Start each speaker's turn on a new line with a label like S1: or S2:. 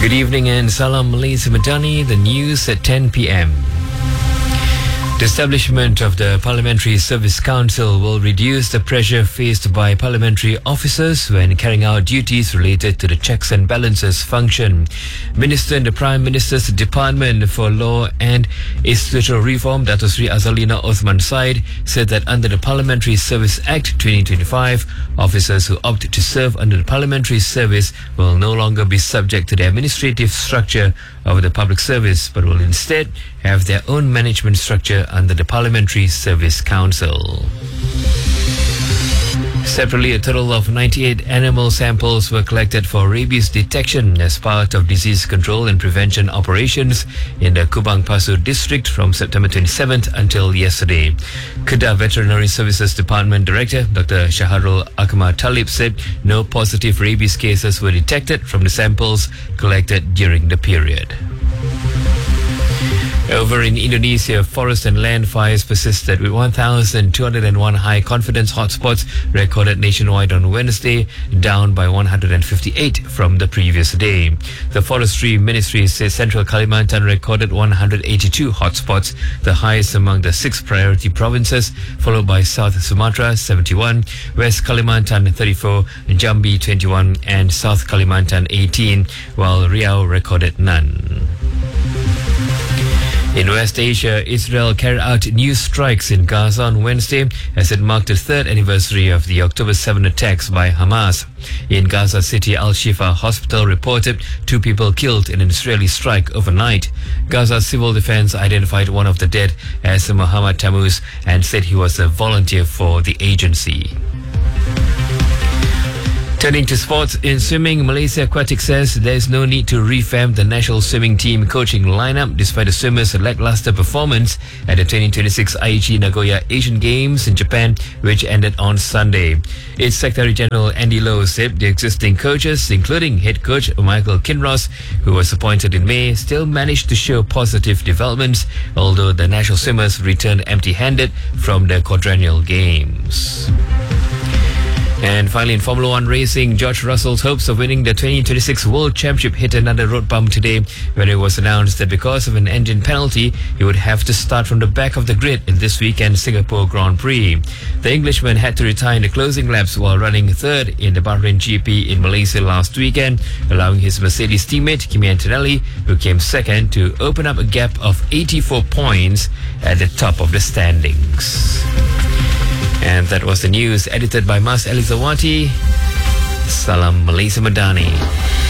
S1: Good evening and Salam Malaysia Madani, the news at 10 p.m. The establishment of the Parliamentary Service Council will reduce the pressure faced by parliamentary officers when carrying out duties related to the checks and balances function. Minister in the Prime Minister's Department for Law and Institutional Reform, Dato Sri Azalina Othman Said, said that under the Parliamentary Service Act 2025, officers who opt to serve under the parliamentary service will no longer be subject to the administrative structure of the public service, but will instead have their own management structure under the Parliamentary Service Council. Separately, a total of 98 animal samples were collected for rabies detection as part of disease control and prevention operations in the Kubang Pasu district from September 27th until yesterday. Kedah Veterinary Services Department Director Dr. Shaharul Akmal Talib said no positive rabies cases were detected from the samples collected during the period. Over in Indonesia, forest and land fires persisted with 1,201 high-confidence hotspots recorded nationwide on Wednesday, down by 158 from the previous day. The Forestry Ministry says Central Kalimantan recorded 182 hotspots, the highest among the 6 priority provinces, followed by South Sumatra 71, West Kalimantan 34, Jambi 21 and South Kalimantan 18, while Riau recorded none. In West Asia, Israel carried out new strikes in Gaza on Wednesday as it marked the 3rd anniversary of the October 7 attacks by Hamas. In Gaza City, Al-Shifa Hospital reported 2 people killed in an Israeli strike overnight. Gaza Civil Defense identified one of the dead as Muhammad Tamuz and said he was a volunteer for the agency. Turning to sports, in swimming, Malaysia Aquatics says there is no need to revamp the national swimming team coaching lineup despite the swimmers' lackluster performance at the 2026 Aichi Nagoya Asian Games in Japan, which ended on Sunday. Its Secretary General Andy Lowe said the existing coaches, including head coach Michael Kinross, who was appointed in May, still managed to show positive developments, although the national swimmers returned empty-handed from the quadrennial games. And finally, in Formula One racing, George Russell's hopes of winning the 2026 World Championship hit another road bump today when it was announced that because of an engine penalty, he would have to start from the back of the grid in this weekend's Singapore Grand Prix. The Englishman had to retire in the closing laps while running 3rd in the Bahrain GP in Malaysia last weekend, allowing his Mercedes teammate Kimi Antonelli, who came 2nd, to open up a gap of 84 points at the top of the standings. And that was the news edited by Mas Elizawati. Salam Malaysia Madani.